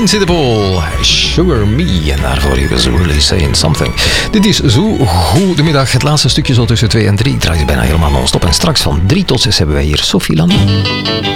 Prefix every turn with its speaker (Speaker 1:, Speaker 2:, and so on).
Speaker 1: Vince de Paul, Sugar Me. En daarvoor he was really saying something. Dit is zo goedemiddag. Het laatste stukje zo tussen 2 en 3. Ik draai je bijna helemaal non-stop. En straks van 3 tot 6 hebben wij hier Sophie Lamy.